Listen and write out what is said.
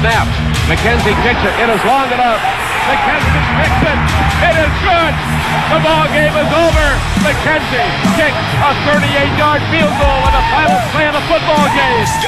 snap. McKenzie kicks it. It is long enough. McKenzie kicks it. It is good. The ball game is over. McKenzie kicks a 38-yard field goal in the final play of the football game.